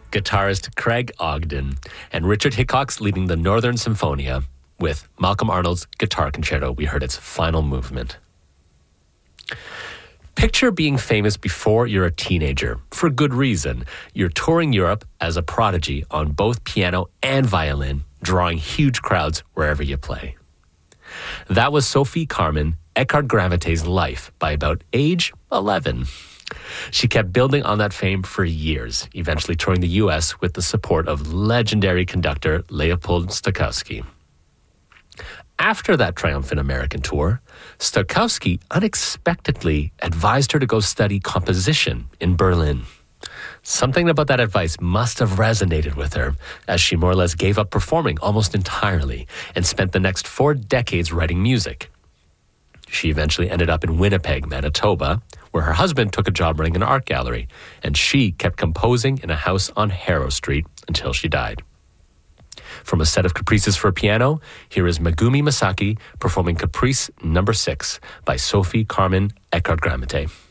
guitarist Craig Ogden, and Richard Hickox leading the Northern Symphonia with Malcolm Arnold's Guitar Concerto. We heard its final movement. Picture being famous before you're a teenager, for good reason. You're touring Europe as a prodigy on both piano and violin, drawing huge crowds wherever you play. That was Sophie Carmen Eckart Grammate's life by about age 11. She kept building on that fame for years, eventually touring the U.S. with the support of legendary conductor Leopold Stokowski. After that triumphant American tour, Stokowski unexpectedly advised her to go study composition in Berlin. Something about that advice must have resonated with her, as she more or less gave up performing almost entirely and spent the next 4 decades writing music. She eventually ended up in Winnipeg, Manitoba, where her husband took a job running an art gallery, and she kept composing in a house on Harrow Street until she died. From a set of caprices for piano, here is Megumi Masaki performing Caprice No. 6 by Sophie Carmen Eckart Gramate.